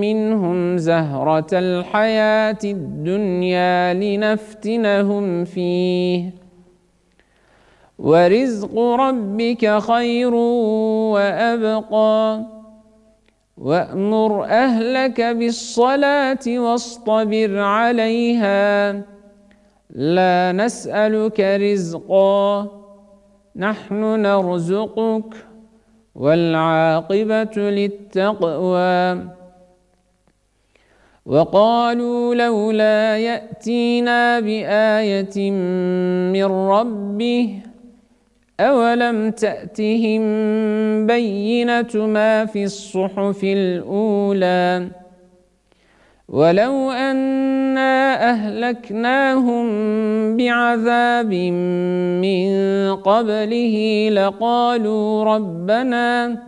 منهم زهرة الحياة الدنيا لنفتنهم فيه ورزق ربك خير وأبقى وأمر أهلك بالصلاة واصطبر عليها لا نسألك رزقا نحن نرزقك والعاقبة للتقوى وقالوا لولا يأتينا بآية من ربه أولم تأتهم بينة ما في الصحف الأولى ولو أنا أهلكناهم بعذاب من قبله لقالوا ربنا